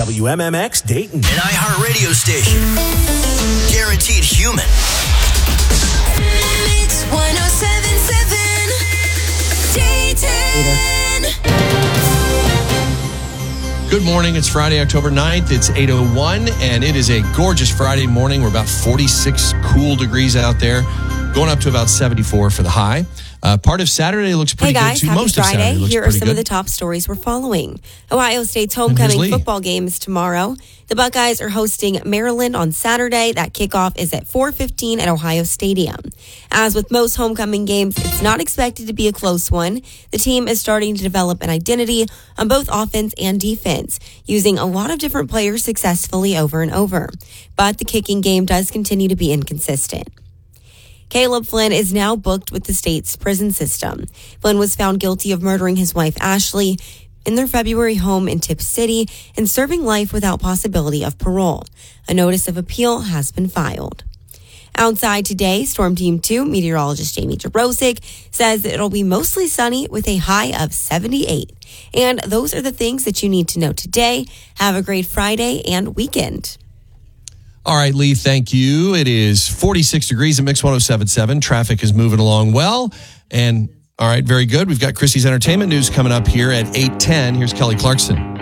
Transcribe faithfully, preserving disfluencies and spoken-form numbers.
W M M X Dayton. An iHeartRadio station. Guaranteed human. Mix one oh seven point seven Dayton. Good morning. It's Friday, October ninth. It's eight oh one, and it is a gorgeous Friday morning. We're about forty-six cool degrees out there, going up to about seventy-four for the high. Uh, part of Saturday looks pretty hey guys, good, too. Happy Most Friday. of Saturday looks Here are pretty some good. of the top stories we're following. Ohio State's homecoming Lee. football game is tomorrow. The Buckeyes are hosting Maryland on Saturday. That kickoff is at four fifteen at Ohio Stadium. As with most homecoming games, it's not expected to be a close one. The team is starting to develop an identity on both offense and defense, using a lot of different players successfully over and over. But the kicking game does continue to be inconsistent. Caleb Flynn is now booked with the state's prison system. Flynn was found guilty of murdering his wife, Ashley, in their February home in Tipp City and serving life without possibility of parole. A notice of appeal has been filed. Outside today, Storm Team two meteorologist Jamie Jarosik says that it'll be mostly sunny with a high of seventy-eight. And those are the things that you need to know today. Have a great Friday and weekend. All right, Lee, thank you. It is forty-six degrees at Mix one oh seven point seven. Traffic is moving along well. And, all right, very good. We've got Chrissy's entertainment news coming up here at eight ten. Here's Kelly Clarkson.